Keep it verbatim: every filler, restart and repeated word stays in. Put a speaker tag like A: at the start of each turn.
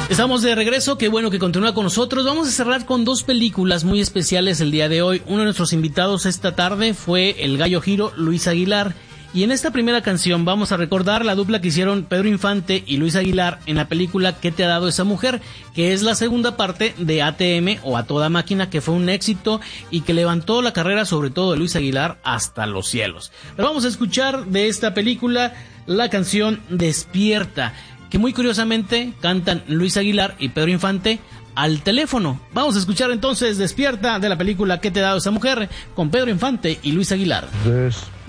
A: Estamos de regreso, qué bueno que continúa con nosotros. Vamos a cerrar con dos películas muy especiales el día de hoy. Uno de nuestros invitados esta tarde fue el Gallo Giro, Luis Aguilar. Y en esta primera canción vamos a recordar la dupla que hicieron Pedro Infante y Luis Aguilar en la película ¿Qué te ha dado esa mujer?, que es la segunda parte de A T M o A Toda Máquina, que fue un éxito y que levantó la carrera sobre todo de Luis Aguilar hasta los cielos. Pero vamos a escuchar de esta película la canción Despierta, que muy curiosamente cantan Luis Aguilar y Pedro Infante al teléfono. Vamos a escuchar entonces Despierta de la película ¿Qué te ha dado esa mujer?, con Pedro Infante y Luis Aguilar.
B: Despierta.